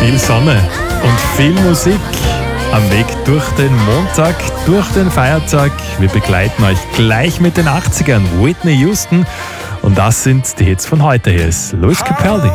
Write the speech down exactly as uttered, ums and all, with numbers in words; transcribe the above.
Viel Sonne und viel Musik am Weg durch den Montag, durch den Feiertag. Wir begleiten euch gleich mit den achtzigern. Whitney Houston. Und das sind die Hits von heute. Hier ist Lewis Capaldi.